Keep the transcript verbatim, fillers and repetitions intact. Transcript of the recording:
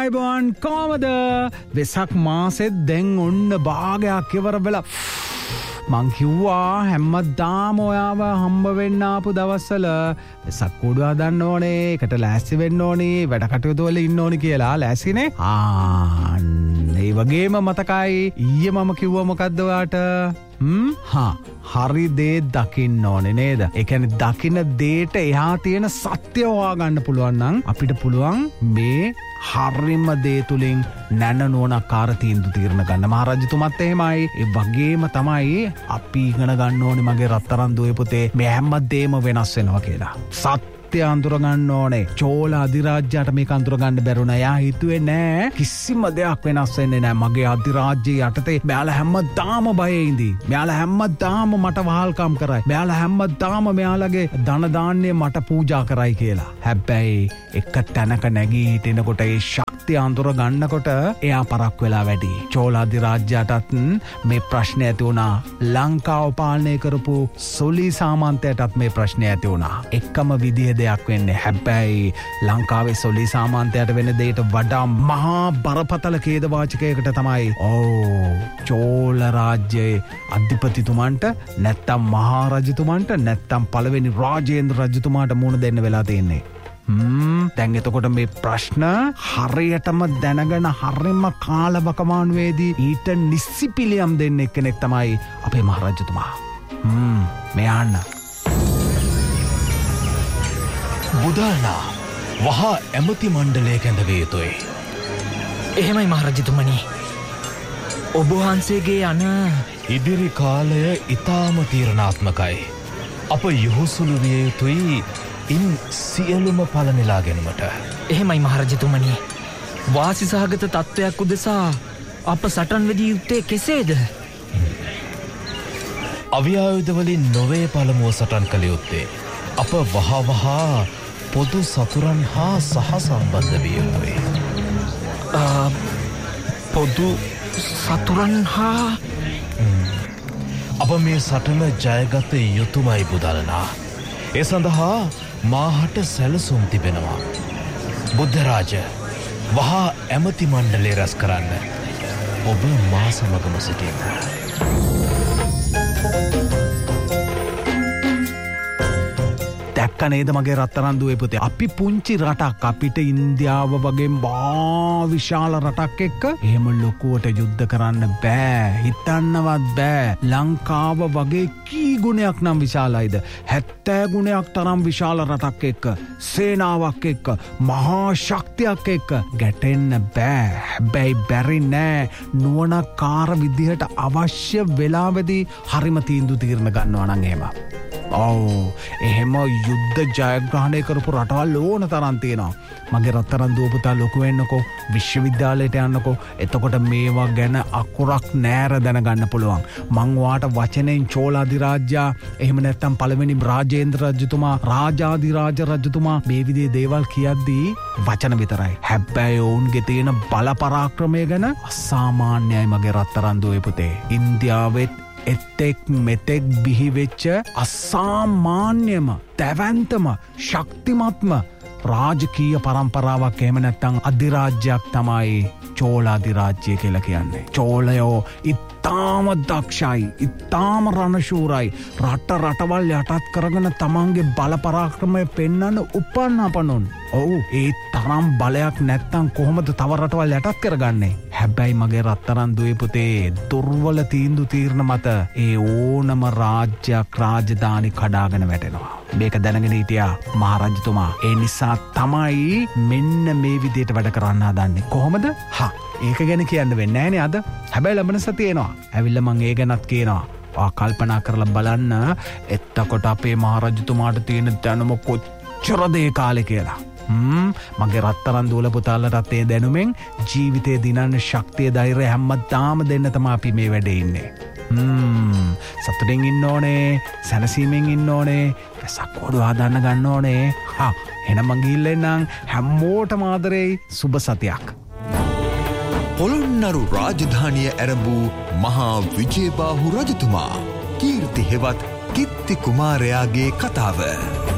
අයිබෝන් කොහමද? වෙසක් මාසෙත් දැන් ඔන්න භාගයක් ඉවර වෙලා මං කිව්වා හැමදාම ඔයාව හම්බ වෙන්න ආපු දවස්වල වෙසක් කූඩු හදන්න ඕනේ, එකට ලෑස්ති වෙන්න ඕනේ, වැඩ කටයුතු වල ඉන්න ඕනේ කියලා ලෑස්තිනේ. ආ ඒ වගේම මතකයි ඊයේ මම කිව්වා මොකද්ද ඔයාට? හ්ම් හා හරි දේ දකින්න ඕනේ නේද? ඒ කියන්නේ දකින්න දේට එහා තියෙන සත්‍ය හොයාගන්න පුළුවන් නම් අපිට පුළුවන් මේ හරිම දේ තුලින් නැන නුවණකාර තීන්දුව తీරන ගන්න. මහරජතුමත් එහෙමයි. ඒ වගේම තමයි අපි ඉගෙන ගන්න ඕනේ මගේ රත්තරන් දුවේ පුතේ මේ හැම දෙයක්ම වෙනස් වෙනවා කියලා. සත්‍ය අඳුර ගන්න ඕනේ. චෝල අධිරාජ්‍යයට මේක අඳුර ගන්න බැරුණා. යා හිතුවේ නෑ කිසිම දෙයක් වෙනස් වෙන්නේ නෑ. මගේ අධිරාජ්‍යයේ යටතේ මෙයාලා හැමදාම බයේ ඉඳී. මෙයාලා හැමදාම මට වහල්කම් කරයි. මෙයාලා හැමදාම මෙයාලගේ ධන දාන්නේ මට පූජා කරයි කියලා. හැබැයි එක තැනක නැගී හිටිනකොට ඒ ශක්තිය අඳුර ගන්නකොට එයා පරක් වෙලා වැඩි. චෝල අධිරාජ්‍යයටත් මේ ප්‍රශ්නේ ඇති වුණා. ලංකාව පාලනය කරපු සොලි සාමන්තයටත් මේ ප්‍රශ්නේ ඇති වුණා. එකම විදිහේ දෙයක් වෙන්නේ. හැබැයි ලංකාවේ සොලි සාමන්තයට වෙන දෙයට වඩා මහා බරපතල ඛේදවාචකයකට තමයි ඕ චෝල රාජ්‍යයේ අධිපතිතුමන්ට නැත්තම් මහා රජතුමන්ට නැත්තම් පළවෙනි රාජේන්ද්‍ර රජතුමාට මුණ දෙන්න වෙලා තියෙන්නේ. හ්ම් දැන් එතකොට මේ ප්‍රශ්න හරියටම දැනගෙන හරියම කාලවකමානුවේදී ඊට නිසි පිළියම් දෙන්න එක්කෙනෙක් තමයි අපේ මහ රජතුමා. හ්ම් මෙයාන්න බුදානා වහා ඇමති මණ්ඩලය කැඳවිය යුතුයි. එහෙමයි මහ රජතුමනි. ඔබ වහන්සේගේ යන ඉදිරි කාලය ඊටාම තීරණාත්මකයි. අප යොහුසුළු විය යුතුයි ඉන් සියලුම පල නෙලා ගැනීමට. එහෙමයි මහරජතුමනි. වාසි සහගත තත්ත්වයක් උදෙසා අප සටන් වෙදිය යුත්තේ කෙසේද? අවියායුධවලින් නොවේ පළමුව සටන් කළ යුත්තේ. අප වහා වහා පොදු සතුරන් හා සහ සම්බන්ධ විය යුතුයි. පොදු සතුරන් හා අප මේ සටන ජයගත යුතුමයි බුදලනා. ඒ සඳහා මාහට සැලසුම් තිබෙනවා. බුද්ධරාජ වහා ඇමති මණ්ඩලය රැස් කරන්න. ඔබ මා සමගම සිටින්න. දැක්ක නේද මගේ රත්තරන් දුවේ පුතේ? අපි පුංචි රටක්, අපිට ඉන්දියාව වගේ මහා විශාල රටක් එක්ක එහෙම ලොකුවට යුද්ධ කරන්න බෑ. හිතන්නවත් බෑ. ලංකාව වගේ කී ගුණයක් නම් විශාලයිද? හැත්තෑ ගුණයක් තරම් විශාල රටක් එක්ක, සේනාවක් එක්ක, මහා ශක්තියක් එක්ක ගැටෙන්න බෑ. හැබැයි බැරි නෑ නුවණකාර විදිහට අවශ්‍ය වෙලාවෙදී හරිම තීන්දුව తీරන ගන්නවා නම් එහෙම. ඔව් එහෙම යුද්ධ ජයග්‍රහණය කරපු රටවල් ඕන තරම් තියෙනවා. මගේ රත්තරන් දුව පුතා ලොකු වෙන්නකෝ, විශ්වවිද්‍යාලයට යන්නකෝ. එතකොට මේවා ගැන අකුරක් නෑර දැනගන්න පුළුවන්. මං ඔයාට වචනෙන් චෝල අධිරාජ්‍ය, එහෙම නැත්නම් පළවෙනි රාජේන්ද්‍ර රජතුමා, රාජාධිරාජ රජතුමා මේ විදිහේ දේවල් කියද්දී වචන විතරයි. හැබැයි ඔවුන්ගේ තියෙන බල පරාක්‍රමය ගැන අසාමාන්‍යයි මගේ රත්තරන් දුවේ පුතේ. ඉන්දියාවෙත් එතෙක් මෙතෙක් බිහිවෙච්ච අසාමාන්‍යම දැවැන්තම ශක්තිමත්ම රාජකීය පරම්පරාවක් එහෙම නැත්නම් අධිරාජ්‍යයක් තමයි චෝල අධිරාජ්‍යය කියලා කියන්නේ. චෝලයෝ ඉතාම දක්ෂයි, ඉතාම රණශූරයි. රට රටවල් යටත් කරගෙන තමන්ගේ බල පරාක්‍රමය පෙන්වන්න උපන් අපනුන්. ඔව් ඒ තරම් බලයක් නැත්තම් කොහොමද තව රටවල් යටත් කරගන්නේ? හැබැයි මගේ රත්තරන් දුවේ පුතේ දුර්වල තීන්දුව తీරන මත ඒ ඕනම රාජ්‍යයක් රාජධානි කඩාගෙන වැටෙනවා. මේක දැනගෙන හිටියා මහරජතුමා. ඒ නිසා තමයි මෙන්න මේ විදිහට වැඩ කරන්න හදන්නේ. කොහොමද? හා ඒක ගැන කියන්න වෙන්නේ නැහනේ අද. හැබැයි ලබන සතියේ එනවා. ඇවිල්ලා මං ඒ ගැනත් කියනවා. ආ කල්පනා කරලා බලන්න එතකොට අපේ මහරජතුමාට තියෙන දැනුම කොච්චරද ඒ කාලේ කියලා. හ්ම් මගේ රත්තරන් දුවල පුතාලටත් ඒ දැනුමෙන් ජීවිතේ දිනන්න ශක්තිය ධෛර්යය හැමදාම දෙන්න තමයි අපි මේ වැඩේ ඉන්නේ. හ්ම් සතුටින් ඉන්න ඕනේ, සැනසීමෙන් ඉන්න ඕනේ, සක්කොඩු හදන්න ගන්න ඕනේ. හා එහෙනම් මං ගිහිල්ලා එන්නම්. හැමෝටම ආදරෙයි. සුබ සතියක්. පොළොන්නරු රාජධානිය ඇරඹූ මහා විජේබාහු රජතුමා, කීර්ති හෙවත් කිත්ති කුමාරයාගේ කතාව.